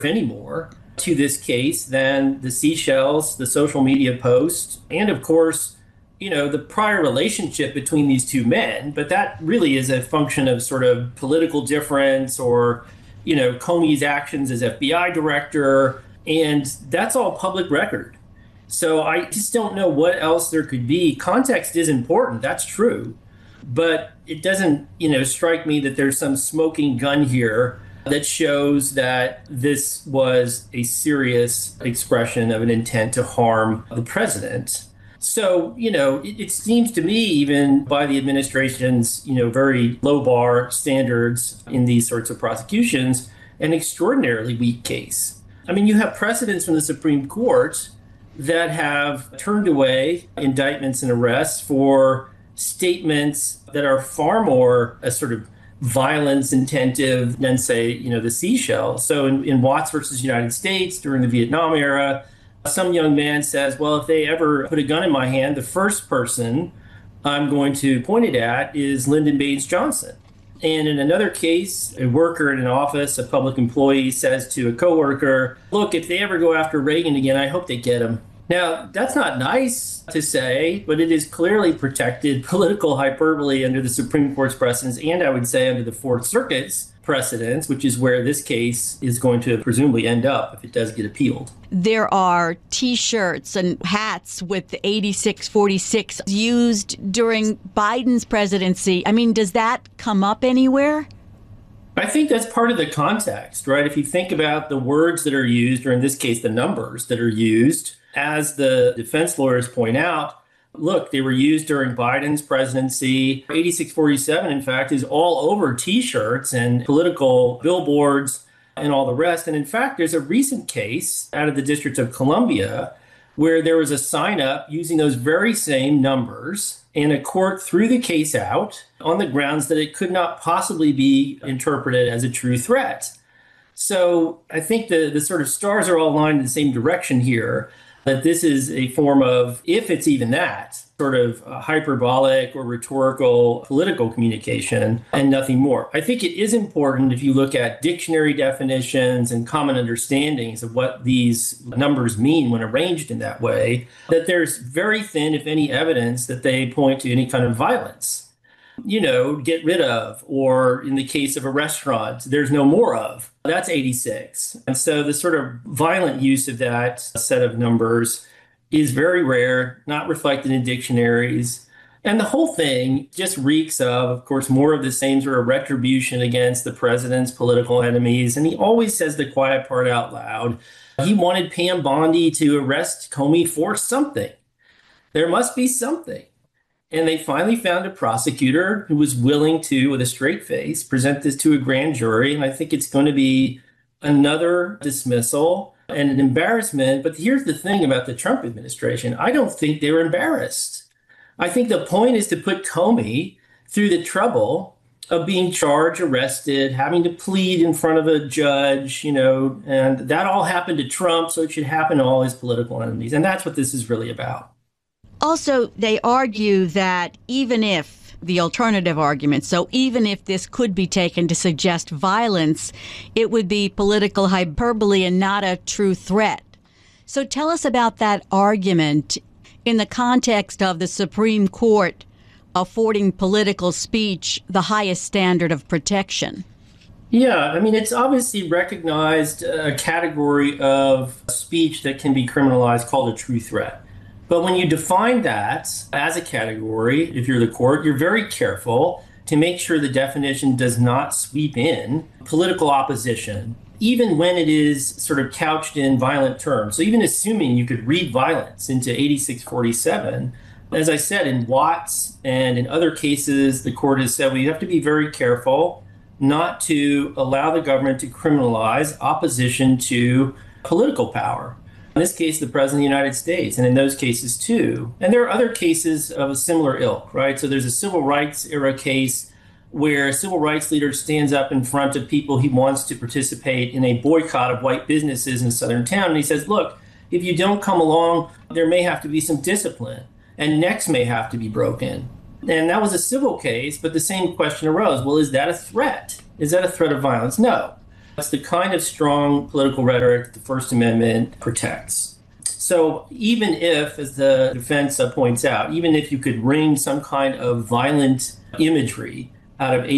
anymore to this case than the seashells, the social media posts, and of course, the prior relationship between these two men. But that really is a function of sort of political difference or, Comey's actions as FBI director. And that's all public record. So I just don't know what else there could be. Context is important. That's true. But it doesn't, strike me that there's some smoking gun here that shows that this was a serious expression of an intent to harm the president. So, it seems to me, even by the administration's, very low bar standards in these sorts of prosecutions, an extraordinarily weak case. I mean, you have precedents from the Supreme Court that have turned away indictments and arrests for statements that are far more a sort of violence intensive than, say, the seashell. So in Watts versus United States during the Vietnam era, some young man says, well, if they ever put a gun in my hand, the first person I'm going to point it at is Lyndon Baines Johnson. And in another case, a worker in an office, a public employee, says to a coworker, look, if they ever go after Reagan again, I hope they get him. Now, that's not nice to say, but it is clearly protected political hyperbole under the Supreme Court's precedents, and I would say under the Fourth Circuit's precedents, which is where this case is going to presumably end up if it does get appealed. There are T-shirts and hats with 8646 used during Biden's presidency. I mean, does that come up anywhere? I think that's part of the context, right? If you think about the words that are used, or in this case, the numbers that are used, as the defense lawyers point out, look, they were used during Biden's presidency. 8647, in fact, is all over T-shirts and political billboards and all the rest. And in fact, there's a recent case out of the District of Columbia where there was a sign up using those very same numbers, and a court threw the case out on the grounds that it could not possibly be interpreted as a true threat. So I think the sort of stars are all aligned in the same direction here, that this is a form of, if it's even that, sort of hyperbolic or rhetorical political communication and nothing more. I think it is important, if you look at dictionary definitions and common understandings of what these numbers mean when arranged in that way, that there's very thin, if any, evidence that they point to any kind of violence. Get rid of, or in the case of a restaurant, there's no more of. That's 86. And so the sort of violent use of that set of numbers is very rare, not reflected in dictionaries. And the whole thing just reeks of course, more of the same sort of retribution against the president's political enemies. And he always says the quiet part out loud. He wanted Pam Bondi to arrest Comey for something. There must be something. And they finally found a prosecutor who was willing to, with a straight face, present this to a grand jury. And I think it's going to be another dismissal and an embarrassment. But here's the thing about the Trump administration. I don't think they were embarrassed. I think the point is to put Comey through the trouble of being charged, arrested, having to plead in front of a judge, and that all happened to Trump. So it should happen to all his political enemies. And that's what this is really about. Also, they argue that even if the alternative argument, so even if this could be taken to suggest violence, it would be political hyperbole and not a true threat. So tell us about that argument in the context of the Supreme Court affording political speech the highest standard of protection. Yeah, I mean, it's obviously recognized a category of speech that can be criminalized called a true threat. But when you define that as a category, if you're the court, you're very careful to make sure the definition does not sweep in political opposition, even when it is sort of couched in violent terms. So even assuming you could read violence into 8647, as I said, in Watts and in other cases, the court has said, well, you have to be very careful not to allow the government to criminalize opposition to political power. In this case, the President of the United States, and in those cases too. And there are other cases of a similar ilk, right? So there's a civil rights era case where a civil rights leader stands up in front of people he wants to participate in a boycott of white businesses in a southern town. And he says, look, if you don't come along, there may have to be some discipline and necks may have to be broken. And that was a civil case, but the same question arose. Well, is that a threat? Is that a threat of violence? No. It's the kind of strong political rhetoric that the First Amendment protects. So even if, as the defense points out, even if you could wring some kind of violent imagery out of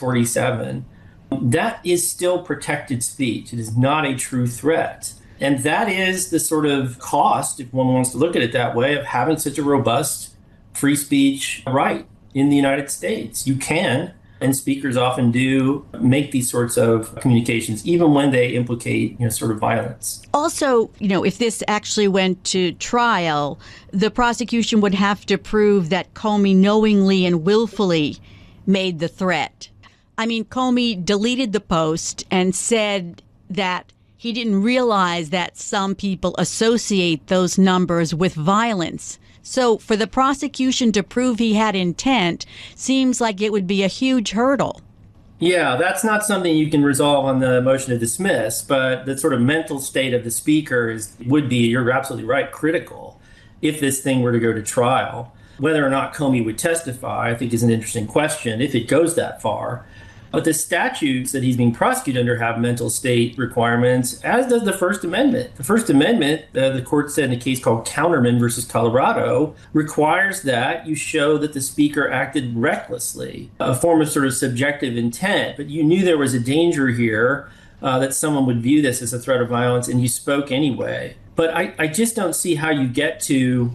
8647, that is still protected speech. It is not a true threat. And that is the sort of cost, if one wants to look at it that way, of having such a robust free speech right in the United States. You can, and speakers often do, make these sorts of communications, even when they implicate, sort of violence. Also, if this actually went to trial, the prosecution would have to prove that Comey knowingly and willfully made the threat. I mean, Comey deleted the post and said that he didn't realize that some people associate those numbers with violence. So for the prosecution to prove he had intent seems like it would be a huge hurdle. Yeah, that's not something you can resolve on the motion to dismiss, but the sort of mental state of the speaker would be, you're absolutely right, critical if this thing were to go to trial. Whether or not Comey would testify, I think, is an interesting question if it goes that far. But the statutes that he's being prosecuted under have mental state requirements, as does the First Amendment. The First Amendment, the court said in a case called Counterman versus Colorado, requires that you show that the speaker acted recklessly, a form of sort of subjective intent. But you knew there was a danger here that someone would view this as a threat of violence, and you spoke anyway. But I just don't see how you get to,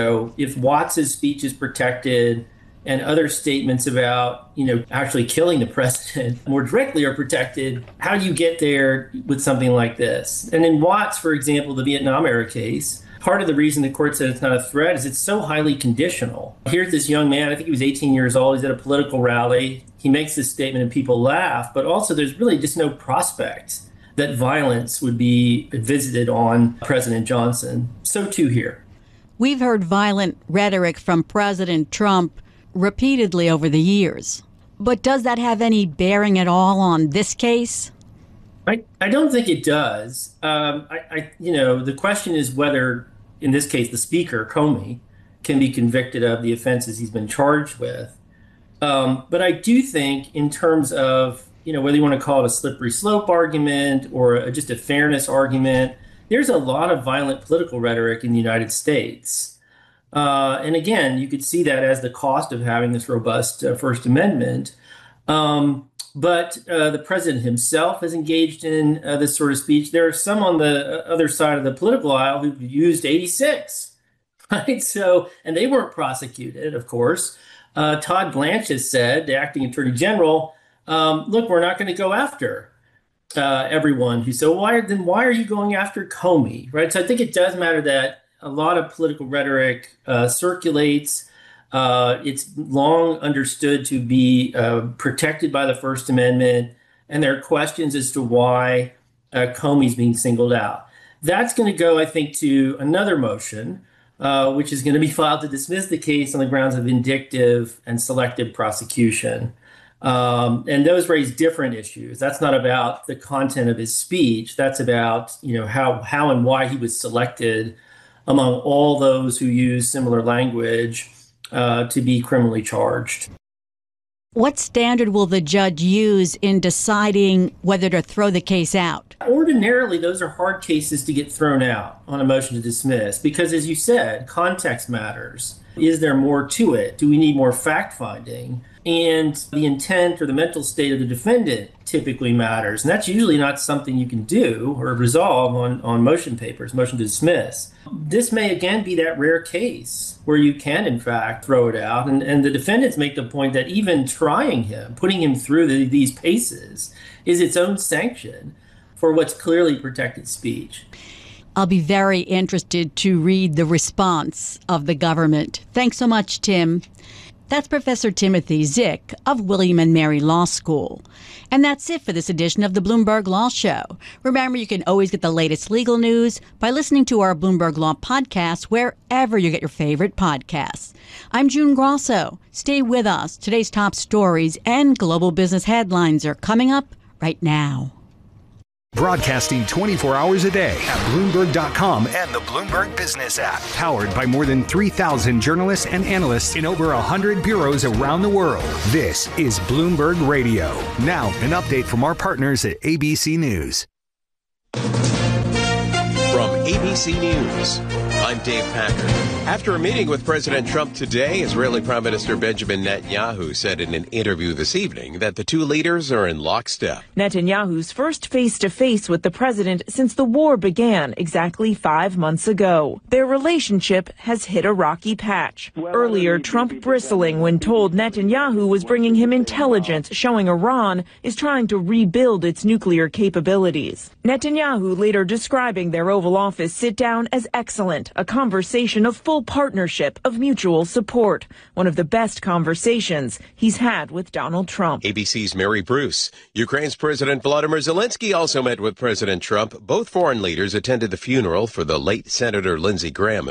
if Watts's speech is protected, and other statements about, actually killing the president more directly are protected. How do you get there with something like this? And in Watts, for example, the Vietnam era case, part of the reason the court said it's not a threat is it's so highly conditional. Here's this young man, I think he was 18 years old, he's at a political rally. He makes this statement and people laugh, but also there's really just no prospect that violence would be visited on President Johnson. So too here. We've heard violent rhetoric from President Trump repeatedly over the years. But does that have any bearing at all on this case? I don't think it does. The question is whether, in this case, the speaker, Comey, can be convicted of the offenses he's been charged with. But I do think in terms of, whether you want to call it a slippery slope argument or just a fairness argument, there's a lot of violent political rhetoric in the United States. And again, you could see that as the cost of having this robust First Amendment. But the president himself has engaged in this sort of speech. There are some on the other side of the political aisle who've used 86, right? So, and they weren't prosecuted, of course. Todd Blanche has said, the acting attorney general, look, we're not going to go after everyone who said, why are you going after Comey, right? So I think it does matter that a lot of political rhetoric circulates. It's long understood to be protected by the First Amendment, and there are questions as to why Comey's being singled out. That's going to go, I think, to another motion, which is going to be filed to dismiss the case on the grounds of vindictive and selective prosecution. And those raise different issues. That's not about the content of his speech. That's about, how and why he was selected among all those who use similar language to be criminally charged. What standard will the judge use in deciding whether to throw the case out? Ordinarily, those are hard cases to get thrown out on a motion to dismiss because, as you said, context matters. Is there more to it? Do we need more fact-finding? And the intent or the mental state of the defendant typically matters. And that's usually not something you can do or resolve on motion papers, motion to dismiss. This may again be that rare case where you can, in fact, throw it out. And the defendants make the point that even trying him, putting him through these paces, is its own sanction for what's clearly protected speech. I'll be very interested to read the response of the government. Thanks so much, Tim. That's Professor Timothy Zick of William & Mary Law School. And that's it for this edition of the Bloomberg Law Show. Remember, you can always get the latest legal news by listening to our Bloomberg Law podcast wherever you get your favorite podcasts. I'm June Grosso. Stay with us. Today's top stories and global business headlines are coming up right now. Broadcasting 24 hours a day at Bloomberg.com and the Bloomberg Business app. Powered by more than 3,000 journalists and analysts in over 100 bureaus around the world. This is Bloomberg Radio. Now, an update from our partners at ABC News. From ABC News, I'm Dave Packer. After a meeting with President Trump today, Israeli Prime Minister Benjamin Netanyahu said in an interview this evening that the two leaders are in lockstep. Netanyahu's first face-to-face with the president since the war began exactly 5 months ago. Their relationship has hit a rocky patch. Earlier, Trump bristling when told Netanyahu was bringing him intelligence showing Iran is trying to rebuild its nuclear capabilities. Netanyahu later describing their Oval Office sit-down as excellent, a conversation of full partnership, of mutual support, one of the best conversations he's had with Donald Trump. ABC's Mary Bruce. Ukraine's President Volodymyr Zelensky also met with President Trump. Both foreign leaders attended the funeral for the late Senator Lindsey Graham.